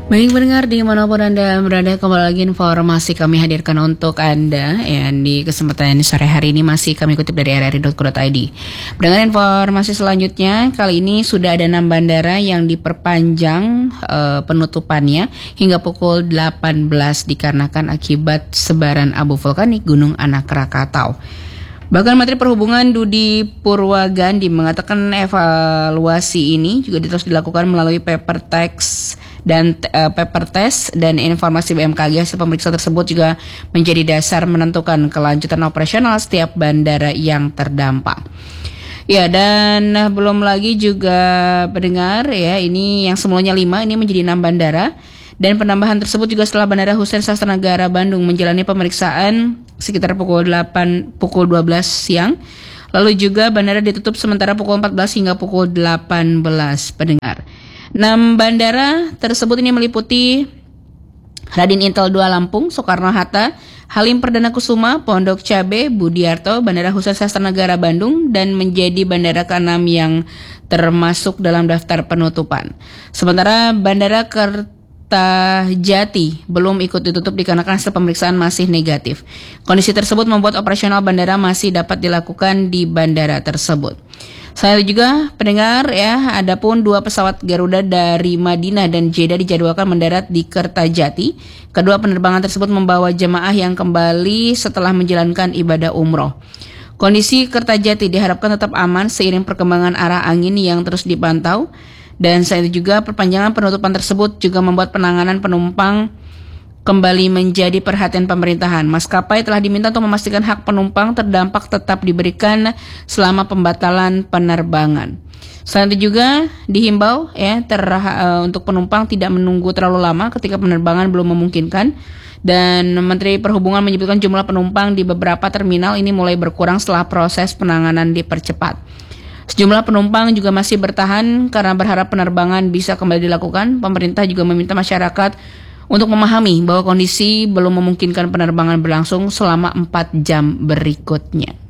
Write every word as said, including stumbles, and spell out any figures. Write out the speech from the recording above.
Baik pendengar dimanapun Anda berada, kembali lagi informasi kami hadirkan untuk Anda ya, di kesempatan sore hari ini masih kami kutip dari r r i dot co dot i d. Dengan informasi selanjutnya, kali ini sudah ada enam bandara yang diperpanjang uh, penutupannya hingga pukul delapan belas dikarenakan akibat sebaran abu vulkanik Gunung Anak Rakatau. Bahkan Menteri Perhubungan Budi Purwagandi mengatakan evaluasi ini juga terus dilakukan melalui paper text dan uh, paper test dan informasi B M K G. Hasil pemeriksaan tersebut juga menjadi dasar menentukan kelanjutan operasional setiap bandara yang terdampak. Ya, dan belum lagi juga pendengar ya, ini yang semulanya lima ini menjadi enam bandara. Dan penambahan tersebut juga setelah Bandara Husein Sastranegara Bandung menjalani pemeriksaan sekitar pukul delapan pukul dua belas siang. Lalu juga bandara ditutup sementara pukul empat belas hingga pukul delapan belas pendengar. Enam bandara tersebut ini meliputi Radin Intel dua Lampung, Soekarno-Hatta, Halim Perdana Kusuma, Pondok Cabe, Budiarto, Bandara Husein Sastranegara Bandung, dan menjadi bandara keenam yang termasuk dalam daftar penutupan. Sementara Bandara Kertajati belum ikut ditutup dikarenakan hasil pemeriksaan masih negatif. Kondisi tersebut membuat operasional bandara masih dapat dilakukan di bandara tersebut. Selain itu juga pendengar ya, adapun dua pesawat Garuda dari Madinah dan Jeddah dijadwalkan mendarat di Kertajati. Kedua penerbangan tersebut membawa jemaah yang kembali setelah menjalankan ibadah umroh. Kondisi Kertajati diharapkan tetap aman seiring perkembangan arah angin yang terus dipantau. Dan selain itu juga perpanjangan penutupan tersebut juga membuat penanganan penumpang kembali menjadi perhatian pemerintahan. Maskapai telah diminta untuk memastikan hak penumpang terdampak tetap diberikan selama pembatalan penerbangan. Selain itu juga dihimbau ya ter, uh, untuk penumpang tidak menunggu terlalu lama ketika penerbangan belum memungkinkan. Dan Menteri Perhubungan menyebutkan jumlah penumpang di beberapa terminal ini mulai berkurang setelah proses penanganan dipercepat. Sejumlah penumpang juga masih bertahan karena berharap penerbangan bisa kembali dilakukan. Pemerintah juga meminta masyarakat untuk memahami bahwa kondisi belum memungkinkan penerbangan berlangsung selama empat jam berikutnya.